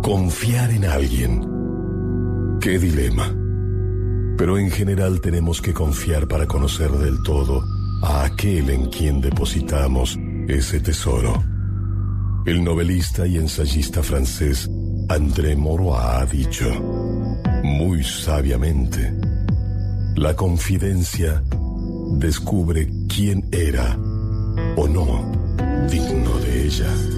Confiar en alguien. ¡Qué dilema! Pero en general tenemos que confiar para conocer del todo a aquel en quien depositamos ese tesoro. El novelista y ensayista francés André Maurois ha dicho, muy sabiamente, la confidencia descubre quién era o no digno de ella.